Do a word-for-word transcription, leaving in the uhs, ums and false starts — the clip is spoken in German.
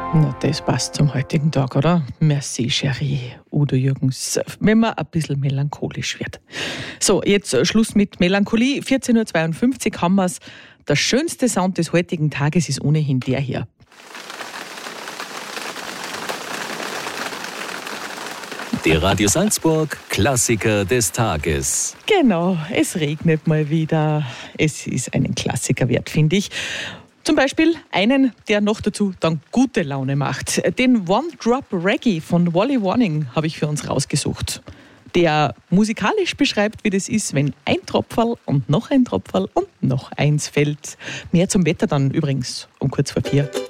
Na, das passt zum heutigen Tag, oder? Merci, Chérie, Udo Jürgens, wenn man ein bisschen melancholisch wird. So, jetzt Schluss mit Melancholie. vierzehn Uhr zweiundfünfzig haben wir es. Der schönste Sound des heutigen Tages ist ohnehin der hier. Der Radio Salzburg Klassiker des Tages. Genau, es regnet mal wieder. Es ist einen Klassiker wert, finde ich. Zum Beispiel einen, der noch dazu dann gute Laune macht. Den One Drop Reggae von Wally Warning habe ich für uns rausgesucht. Der musikalisch beschreibt, wie das ist, wenn ein Tropferl und noch ein Tropferl und noch eins fällt. Mehr zum Wetter dann übrigens um kurz vor vier.